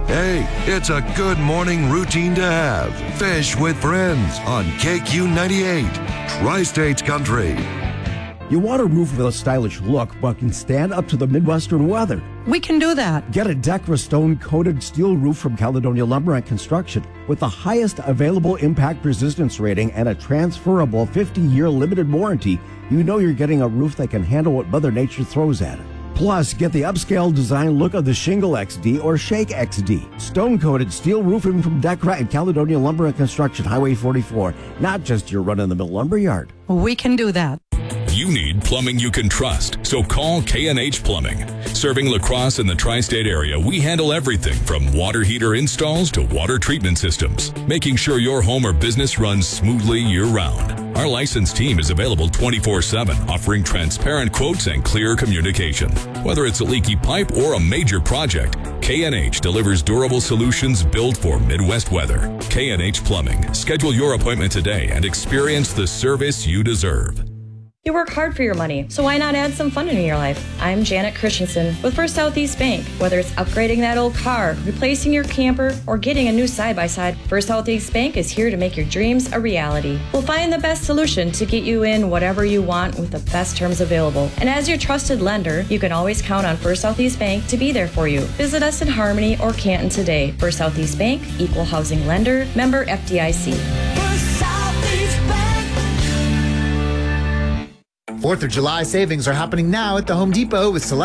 Hey, it's a good morning routine to have. Fish with Friends on KQ98, Tri-States Country. You want a roof with a stylish look, but can stand up to the Midwestern weather. We can do that. Get a Decra stone-coated steel roof from Caledonia Lumber and Construction with the highest available impact resistance rating and a transferable 50-year limited warranty. You know you're getting a roof that can handle what Mother Nature throws at it. Plus, get the upscale design look of the Shingle XD or Shake XD. Stone-coated steel roofing from Decra and Caledonia Lumber and Construction, Highway 44. Not just your run-of-the-mill lumber yard. We can do that. You need plumbing you can trust, so call K&H Plumbing. Serving La Crosse and the tri-state area, we handle everything from water heater installs to water treatment systems, making sure your home or business runs smoothly year-round. Our licensed team is available 24/7, offering transparent quotes and clear communication. Whether it's a leaky pipe or a major project, K&H delivers durable solutions built for Midwest weather. K&H Plumbing. Schedule your appointment today and experience the service you deserve. You work hard for your money, so why not add some fun into your life? I'm Janet Christensen with First Southeast Bank. Whether it's upgrading that old car, replacing your camper, or getting a new side-by-side, First Southeast Bank is here to make your dreams a reality. We'll find the best solution to get you in whatever you want with the best terms available. And as your trusted lender, you can always count on First Southeast Bank to be there for you. Visit us in Harmony or Canton today. First Southeast Bank, equal housing lender, member FDIC. 4th of July savings are happening now at the Home Depot with select